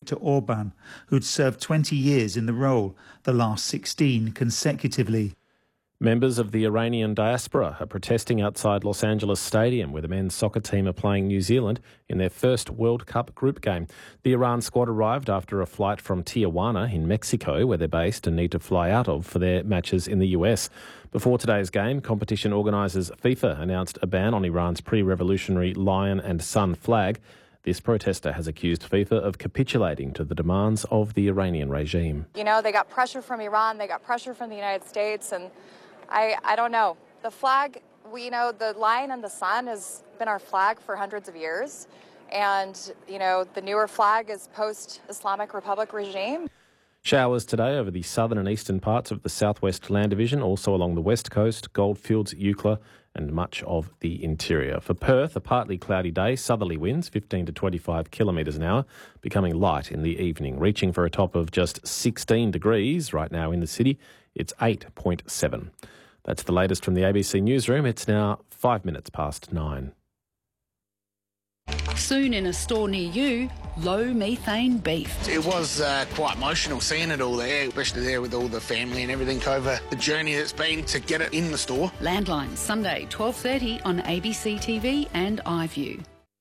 to Orban, who'd served 20 years in the role, the last 16 consecutively. Members of the Iranian diaspora are protesting outside Los Angeles Stadium, where the men's soccer team are playing New Zealand in their first World Cup group game. The Iran squad arrived after a flight from Tijuana in Mexico, where they're based and need to fly out of for their matches in the US. Before today's game, competition organisers FIFA announced a ban on Iran's pre-revolutionary lion and sun flag. This protester has accused FIFA of capitulating to the demands of the Iranian regime. You know, they got pressure from Iran, they got pressure from the United States, and I don't know. The flag, the lion and the sun has been our flag for hundreds of years. And, the newer flag is post-Islamic Republic regime. Showers today over the southern and eastern parts of the Southwest Land Division, also along the west coast, Goldfields, Eucla and much of the interior. For Perth, a partly cloudy day, southerly winds 15 to 25 kilometres an hour, becoming light in the evening, reaching for a top of just 16 degrees right now in the city. It's 8.7. That's the latest from the ABC Newsroom. It's now 5 minutes past 9. Soon in a store near you, low methane beef. It was quite emotional seeing it all there, especially there with all the family and everything over the journey that's been to get it in the store. Landline, Sunday, 12:30 on ABC TV and iView.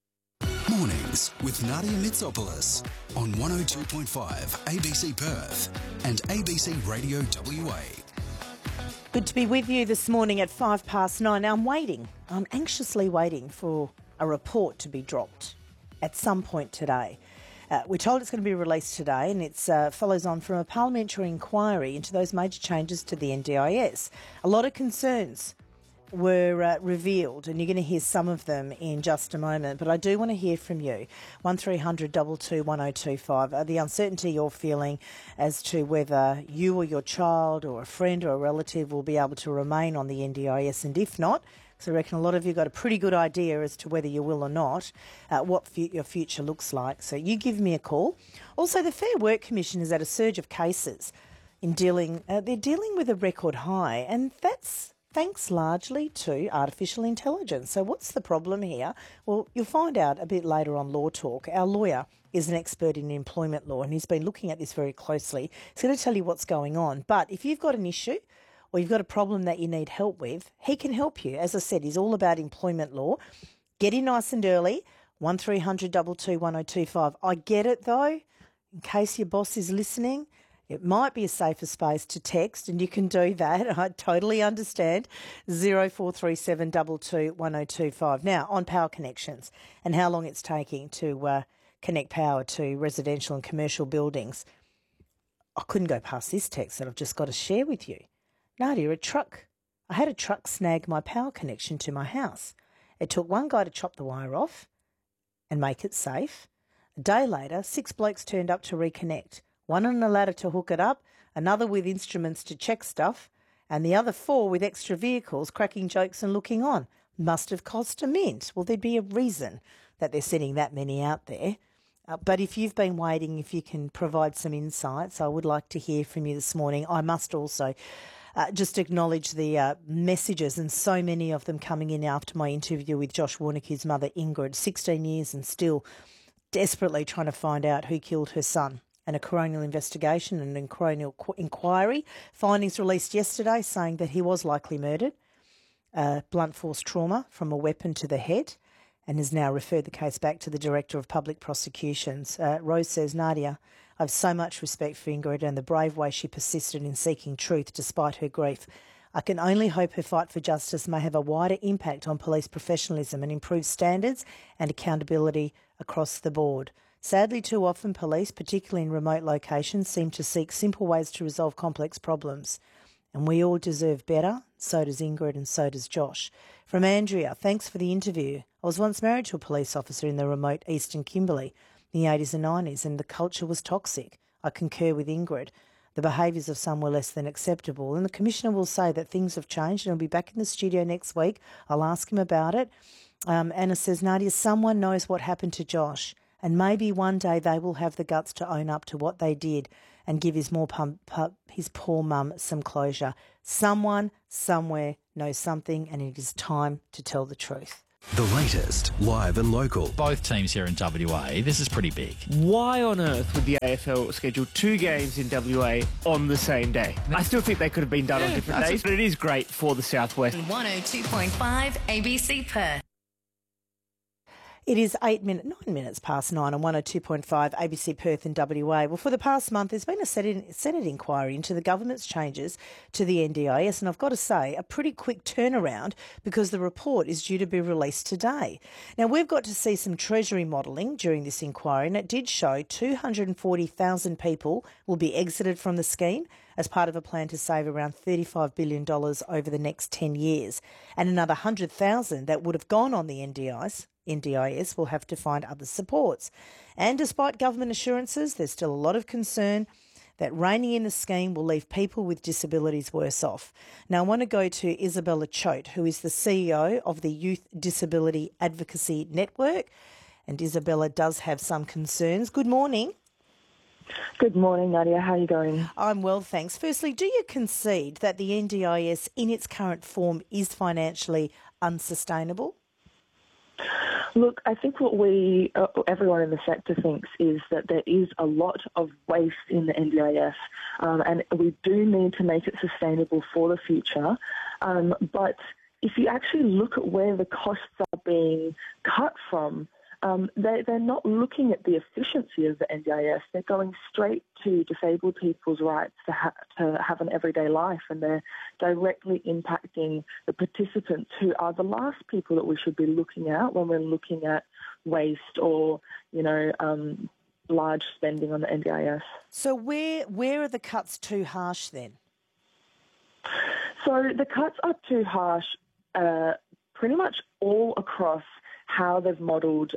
Mornings with Nadia Mitsopoulos on 102.5 ABC Perth and ABC Radio WA. Good to be with you this morning at 9:05. Now I'm anxiously waiting for a report to be dropped at some point today. We're told it's going to be released today, and it follows on from a parliamentary inquiry into those major changes to the NDIS. A lot of concerns were revealed, and you're going to hear some of them in just a moment. But I do want to hear from you. 1300 22 1025. The uncertainty you're feeling as to whether you or your child or a friend or a relative will be able to remain on the NDIS, and if not, so I reckon a lot of you got a pretty good idea as to whether you will or not, what your future looks like. So you give me a call. Also, the Fair Work Commission is at a surge of cases in they're dealing with a record high, and that's thanks largely to artificial intelligence. So what's the problem here? Well, you'll find out a bit later on Law Talk. Our lawyer is an expert in employment law, and he's been looking at this very closely. He's going to tell you what's going on. But if you've got an issue or you've got a problem that you need help with, he can help you. As I said, he's all about employment law. Get in nice and early, 1300 22 1025. I get it, though, in case your boss is listening, it might be a safer space to text, and you can do that. I totally understand. 0437 22 1025. Now, on power connections and how long it's taking to connect power to residential and commercial buildings. I couldn't go past this text that I've just got to share with you. Nadia, I had a truck snag my power connection to my house. It took one guy to chop the wire off and make it safe. A day later, 6 blokes turned up to reconnect. One on a ladder to hook it up, another with instruments to check stuff, and the other 4 with extra vehicles cracking jokes and looking on. Must have cost a mint. Well, there'd be a reason that they're sending that many out there. But if you've been waiting, if you can provide some insights, I would like to hear from you this morning. I must also just acknowledge the messages, and so many of them coming in after my interview with Josh Warnicki's mother, Ingrid, 16 years and still desperately trying to find out who killed her son. And a coronial investigation and a coronial inquiry. Findings released yesterday saying that he was likely murdered, blunt force trauma from a weapon to the head, and has now referred the case back to the Director of Public Prosecutions. Rose says, Nadia, I have so much respect for Ingrid and the brave way she persisted in seeking truth despite her grief. I can only hope her fight for justice may have a wider impact on police professionalism and improve standards and accountability across the board. Sadly, too often police, particularly in remote locations, seem to seek simple ways to resolve complex problems. And we all deserve better. So does Ingrid and so does Josh. From Andrea, thanks for the interview. I was once married to a police officer in the remote eastern Kimberley in the 80s and 90s, and the culture was toxic. I concur with Ingrid. The behaviours of some were less than acceptable, and the Commissioner will say that things have changed, and he'll be back in the studio next week. I'll ask him about it. Anna says, Nadia, someone knows what happened to Josh, and maybe one day they will have the guts to own up to what they did and give his poor mum some closure. Someone, somewhere knows something, and it is time to tell the truth. The latest, live and local. Both teams here in WA, this is pretty big. Why on earth would the AFL schedule 2 games in WA on the same day? I still think they could have been done on different days, but it is great for the Southwest. 102.5 ABC Perth. It is 9 minutes past 9 on 102.5 ABC Perth in WA. Well, for the past month, there's been a Senate inquiry into the government's changes to the NDIS, and I've got to say, a pretty quick turnaround because the report is due to be released today. Now, we've got to see some Treasury modelling during this inquiry, and it did show 240,000 people will be exited from the scheme as part of a plan to save around $35 billion over the next 10 years, and another 100,000 that would have gone on the NDIS will have to find other supports. And despite government assurances, there's still a lot of concern that reining in the scheme will leave people with disabilities worse off. Now, I want to go to Isabella Choate, who is the CEO of the Youth Disability Advocacy Network. And Isabella does have some concerns. Good morning. Good morning, Nadia. How are you going? I'm well, thanks. Firstly, do you concede that the NDIS in its current form is financially unsustainable? Look, I think what everyone in the sector thinks is that there is a lot of waste in the NDIS, and we do need to make it sustainable for the future. But if you actually look at where the costs are being cut from, they're not looking at the efficiency of the NDIS. They're going straight to disabled people's rights to have an everyday life, and they're directly impacting the participants who are the last people that we should be looking at when we're looking at waste or, large spending on the NDIS. So where are the cuts too harsh then? So the cuts are too harsh pretty much all across how they've modelled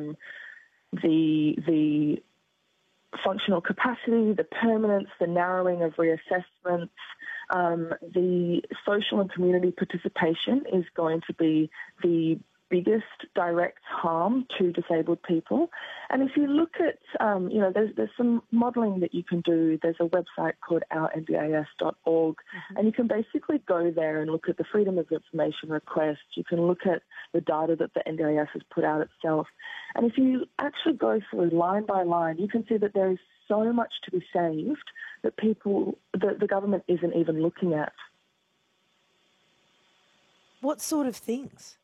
the functional capacity, the permanence, the narrowing of reassessments. The social and community participation is going to be the biggest direct harm to disabled people. And if you look at, there's some modelling that you can do. There's a website called ourndis.org, and you can basically go there and look at the Freedom of Information request. You can look at the data that the NDIS has put out itself. And if you actually go through line by line, you can see that there is so much to be saved that the government isn't even looking at. What sort of things?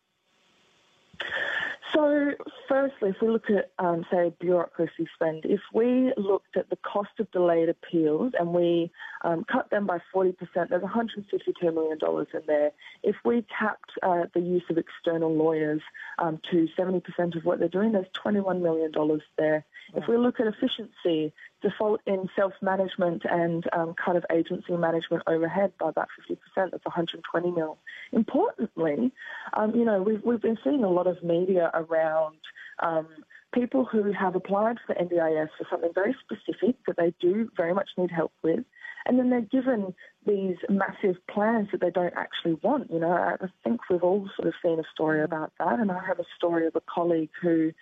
So, firstly, if we look at, say, bureaucracy spend, if we looked at the cost of delayed appeals and we cut them by 40%, there's $152 million in there. If we capped the use of external lawyers to 70% of what they're doing, there's $21 million there. If we look at efficiency, default in self-management and cut of agency management overhead by about 50%, that's $120 million. Importantly, we've been seeing a lot of media around people who have applied for NDIS for something very specific that they do very much need help with, and then they're given these massive plans that they don't actually want. I think we've all sort of seen a story about that, and I have a story of a colleague who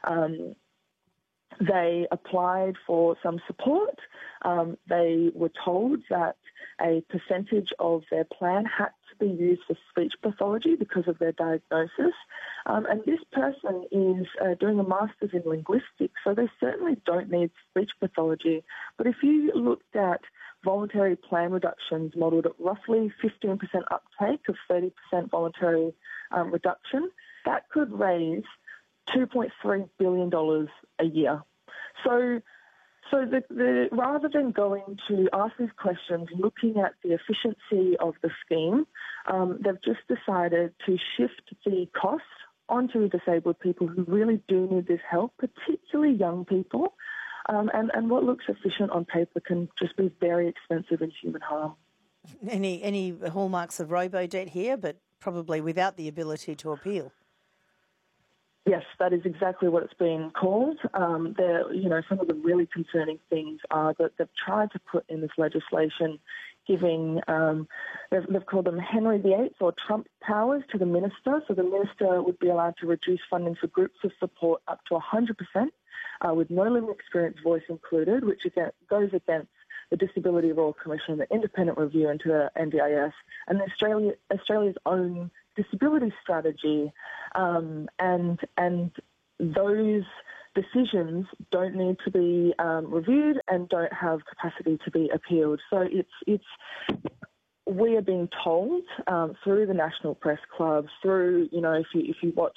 they applied for some support. They were told that a percentage of their plan had to be used for speech pathology because of their diagnosis. And this person is doing a master's in linguistics, so they certainly don't need speech pathology. But if you looked at voluntary plan reductions modelled at roughly 15% uptake of 30% voluntary reduction, that could raise $2.3 billion a year. So rather than going to ask these questions, looking at the efficiency of the scheme, they've just decided to shift the costs onto disabled people who really do need this help, particularly young people. And what looks efficient on paper can just be very expensive and human harm. Any hallmarks of robo-debt here, but probably without the ability to appeal? Yes, that is exactly what it's being called. Some of the really concerning things are that they've tried to put in this legislation giving, they've called them Henry VIII or Trump powers to the minister. So the minister would be allowed to reduce funding for groups of support up to 100%, with no living experience voice included, which again goes against the Disability Royal Commission, the independent review into the NDIS, and Australia's own disability strategy, and those decisions don't need to be reviewed and don't have capacity to be appealed. So we are being told through the National Press Club, through, if you watch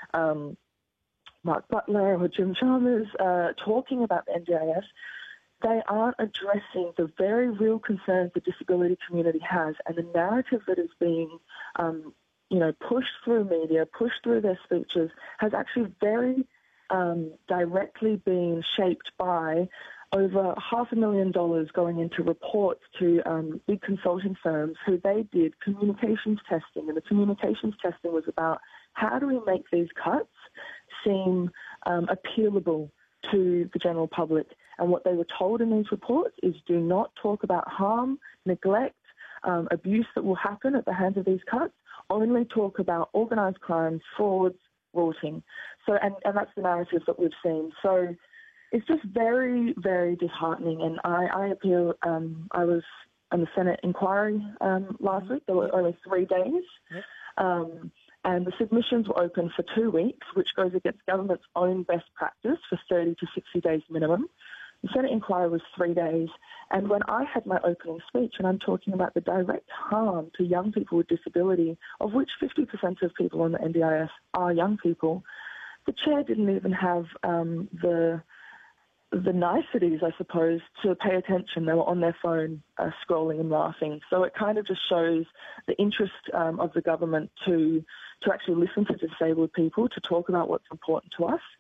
Mark Butler or Jim Chalmers talking about the NDIS, they aren't addressing the very real concerns the disability community has, and the narrative that is being pushed through media, pushed through their speeches, has actually very directly been shaped by over $500,000 going into reports to big consulting firms who they did communications testing. And the communications testing was about how do we make these cuts seem appealable to the general public. And what they were told in these reports is do not talk about harm, neglect, abuse that will happen at the hands of these cuts. Only talk about organised crime, frauds, rorting. So, and that's the narrative that we've seen. So it's just very, very disheartening. And I appeal, I was on the Senate inquiry last week. There were only 3 days. Yep. And the submissions were open for 2 weeks, which goes against government's own best practice for 30 to 60 days minimum. The Senate inquiry was 3 days. And when I had my opening speech, and I'm talking about the direct harm to young people with disability, of which 50% of people on the NDIS are young people, the chair didn't even have the niceties, I suppose, to pay attention. They were on their phone scrolling and laughing. So it kind of just shows the interest of the government to actually listen to disabled people, to talk about what's important to us.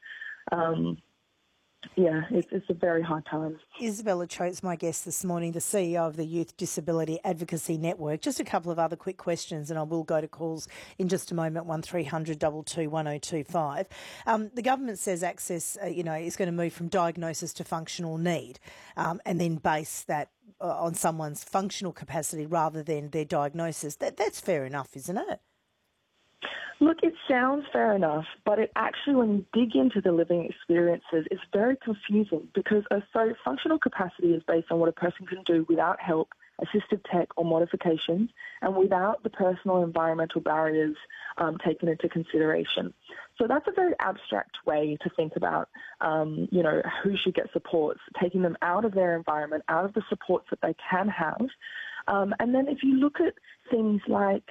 It's a very hard time. Isabella Choate's my guest this morning, the CEO of the Youth Disability Advocacy Network. Just a couple of other quick questions, and I will go to calls in just a moment, 1300 22 1025. The government says access, is going to move from diagnosis to functional need, and then base that on someone's functional capacity rather than their diagnosis. That's fair enough, isn't it? Look, it sounds fair enough, but it actually, when you dig into the living experiences, it's very confusing because so functional capacity is based on what a person can do without help, assistive tech or modifications, and without the personal environmental barriers taken into consideration. So that's a very abstract way to think about, who should get supports, taking them out of their environment, out of the supports that they can have. And then if you look at things like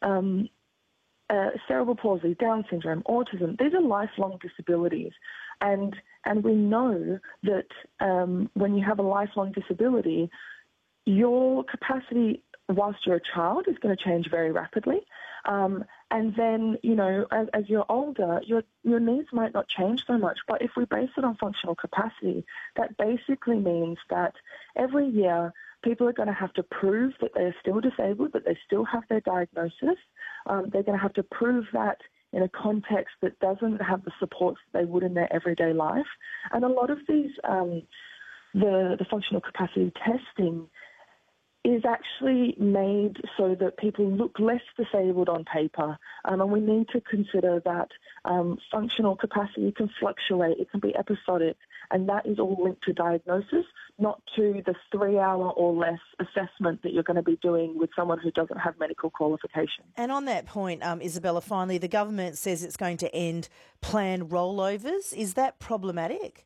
cerebral palsy, Down syndrome, autism, these are lifelong disabilities. And we know that when you have a lifelong disability, your capacity whilst you're a child is going to change very rapidly. And then, as you're older, your needs might not change so much. But if we base it on functional capacity, that basically means that every year people are going to have to prove that they are still disabled, that they still have their diagnosis. They're going to have to prove that in a context that doesn't have the supports that they would in their everyday life. And a lot of these, the functional capacity testing is actually made so that people look less disabled on paper. And we need to consider that functional capacity can fluctuate, it can be episodic, and that is all linked to diagnosis, not to the 3-hour or less assessment that you're going to be doing with someone who doesn't have medical qualifications. And on that point, Isabella, finally, the government says it's going to end planned rollovers. Is that problematic?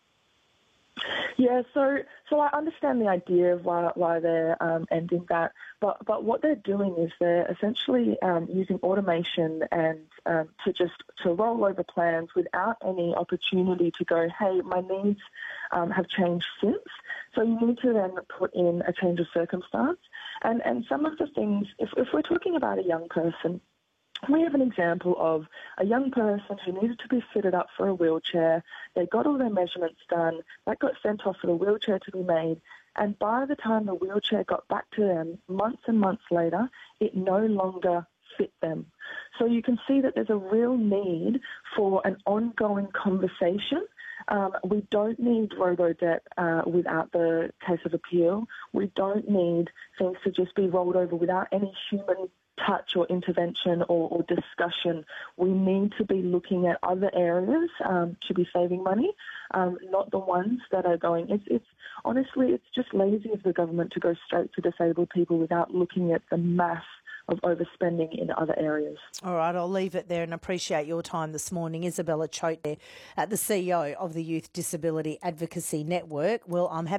Yeah, so I understand the idea of why they're ending that, but what they're doing is they're essentially using automation and to roll over plans without any opportunity to go, hey, my needs have changed since. So you need to then put in a change of circumstance. And some of the things, if we're talking about a young person, we have an example of a young person who needed to be fitted up for a wheelchair. They got all their measurements done. That got sent off for the wheelchair to be made. And by the time the wheelchair got back to them, months and months later, it no longer fit them. So you can see that there's a real need for an ongoing conversation. We don't need robo-debt without the case of appeal. We don't need things to just be rolled over without any human touch or intervention or discussion. We need to be looking at other areas to be saving money, not the ones that are going. It's honestly, it's just lazy of the government to go straight to disabled people without looking at the mass of overspending in other areas. All right, I'll leave it there and appreciate your time this morning. Isabella Choate there, the CEO of the Youth Disability Advocacy Network. Well, I'm happy